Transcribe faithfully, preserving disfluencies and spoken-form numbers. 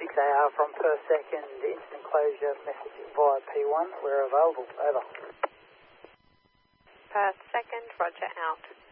six A R from Perth second, instant enclosure, messaging via P one, we're available, over. Perth second, roger, out.